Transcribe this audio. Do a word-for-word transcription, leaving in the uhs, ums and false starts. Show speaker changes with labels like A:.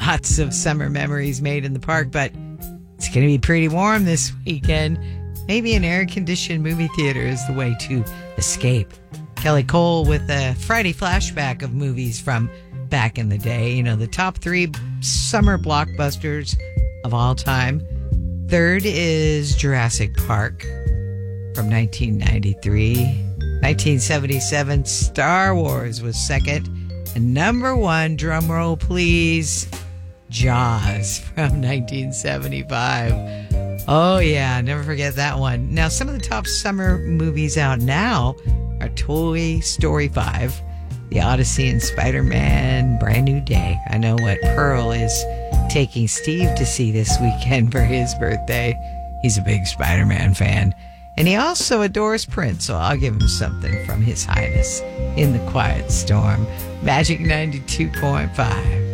A: lots of summer memories made in the park, but it's going to be pretty warm this weekend. Maybe an air-conditioned movie theater is the way to escape. Kelly Cole with a Friday flashback of movies from back in the day. You know, the top three summer blockbusters of all time. Third is Jurassic Park from nineteen ninety-three. nineteen seventy-seven, Star Wars was second. And number one, drum roll please, Jaws from nineteen seventy-five. Oh yeah, never forget that one. Now, some of the top summer movies out now are Toy Story five, The Odyssey, and Spider-Man Brand New Day. I know what Pearl is taking Steve to see this weekend for his birthday. He's a big Spider-Man fan. And he also adores Prince, so I'll give him something from His Highness in the Quiet Storm. Magic ninety-two point five.